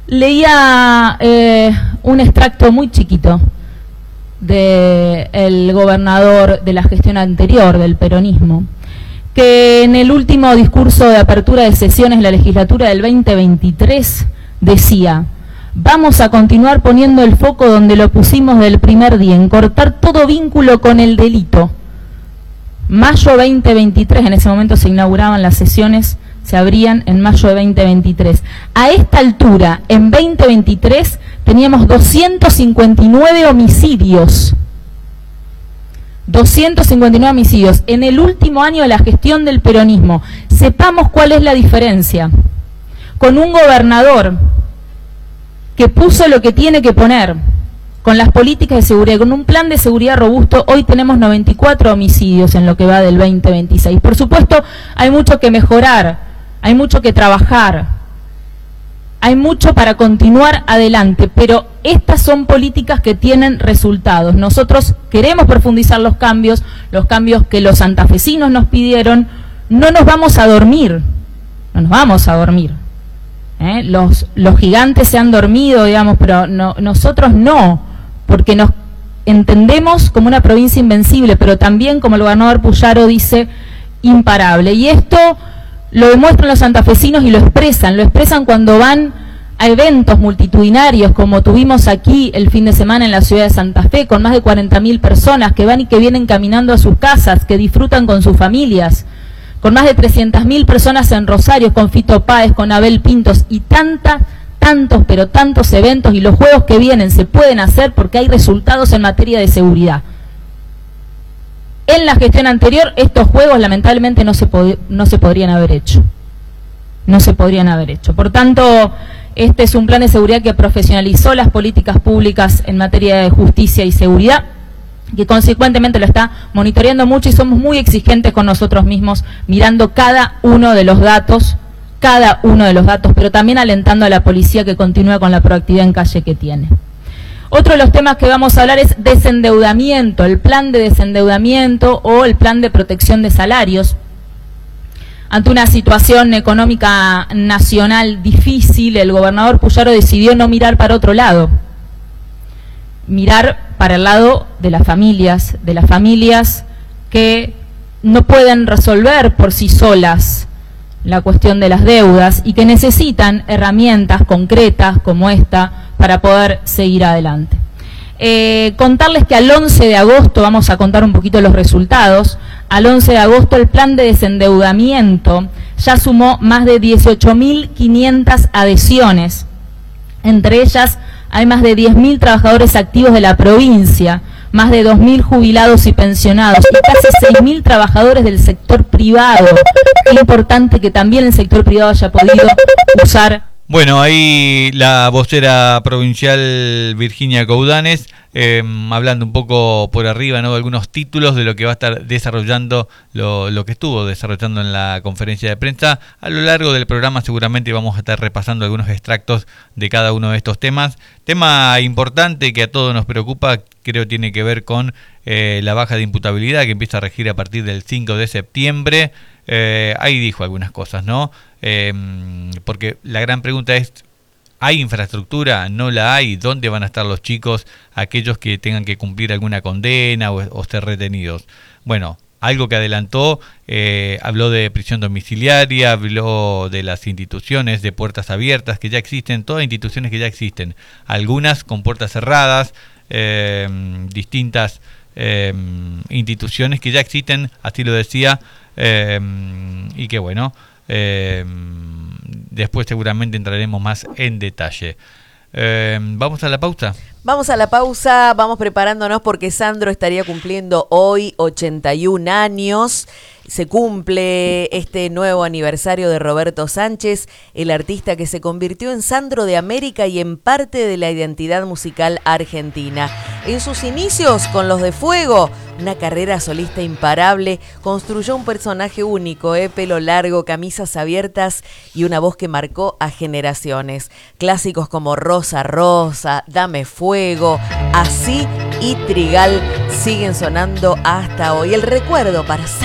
Leía un extracto muy chiquito del gobernador de la gestión anterior del peronismo, que en el último discurso de apertura de sesiones de la legislatura del 2023 decía: vamos a continuar poniendo el foco donde lo pusimos del primer día, en cortar todo vínculo con el delito. Mayo 2023, en ese momento se inauguraban las sesiones, se abrían en mayo de 2023. A esta altura, en 2023, teníamos 259 homicidios. 259 homicidios en el último año de la gestión del peronismo. Sepamos cuál es la diferencia. Con un gobernador que puso lo que tiene que poner, con las políticas de seguridad, con un plan de seguridad robusto, hoy tenemos 94 homicidios en lo que va del 2026. Por supuesto, hay mucho que mejorar, hay mucho que trabajar, hay mucho para continuar adelante, pero estas son políticas que tienen resultados. Nosotros queremos profundizar los cambios que los santafesinos nos pidieron. No nos vamos a dormir, no nos vamos a dormir. Los gigantes se han dormido, digamos, pero nosotros no, porque nos entendemos como una provincia invencible, pero también, como el gobernador Puyaro dice, imparable. Y esto lo demuestran los santafesinos y lo expresan cuando van a eventos multitudinarios, como tuvimos aquí el fin de semana en la ciudad de Santa Fe, con más de 40.000 personas que van y que vienen caminando a sus casas, que disfrutan con sus familias, con más de 300.000 personas en Rosario, con Fito Páez, con Abel Pintos, y tantos eventos, y los juegos que vienen se pueden hacer porque hay resultados en materia de seguridad. En la gestión anterior, estos juegos lamentablemente no se podrían haber hecho. No se podrían haber hecho. Por tanto, este es un plan de seguridad que profesionalizó las políticas públicas en materia de justicia y seguridad, que consecuentemente lo está monitoreando mucho, y somos muy exigentes con nosotros mismos, mirando cada uno de los datos, pero también alentando a la policía que continúe con la proactividad en calle que tiene. Otro de los temas que vamos a hablar es desendeudamiento, el plan de desendeudamiento o el plan de protección de salarios. Ante una situación económica nacional difícil, el gobernador Puyaro decidió no mirar para otro lado, mirar para el lado de las familias que no pueden resolver por sí solas la cuestión de las deudas y que necesitan herramientas concretas como esta para poder seguir adelante. Contarles que al 11 de agosto, vamos a contar un poquito los resultados, al 11 de agosto el plan de desendeudamiento ya sumó más de 18.500 adhesiones. Entre ellas hay más de 10.000 trabajadores activos de la provincia, más de 2.000 jubilados y pensionados y casi 6.000 trabajadores del sector privado. Es importante que también el sector privado haya podido usar. Bueno, ahí la vocera provincial Virginia Coudanes, hablando un poco por arriba, ¿no?, de algunos títulos de lo que va a estar desarrollando, lo que estuvo desarrollando en la conferencia de prensa. A lo largo del programa seguramente vamos a estar repasando algunos extractos de cada uno de estos temas. Tema importante que a todos nos preocupa, creo tiene que ver con la baja de imputabilidad que empieza a regir a partir del 5 de septiembre. Ahí dijo algunas cosas, ¿no? Porque la gran pregunta es, ¿hay infraestructura? ¿No la hay? ¿Dónde van a estar los chicos, aquellos que tengan que cumplir alguna condena o ser retenidos? Bueno, algo que adelantó, habló de prisión domiciliaria, habló de las instituciones de puertas abiertas que ya existen, todas instituciones que ya existen, algunas con puertas cerradas, distintas instituciones que ya existen, así lo decía, y que bueno, después seguramente entraremos más en detalle. ¿Vamos a la pausa? Vamos a la pausa, vamos preparándonos porque Sandro estaría cumpliendo hoy 81 años. Se cumple este nuevo aniversario de Roberto Sánchez, el artista que se convirtió en Sandro de América y en parte de la identidad musical argentina. En sus inicios con Los de Fuego, una carrera solista imparable, construyó un personaje único, pelo largo, camisas abiertas y una voz que marcó a generaciones. Clásicos como Rosa Rosa, Dame Fuego, Así y Trigal siguen sonando hasta hoy. El recuerdo para Sandro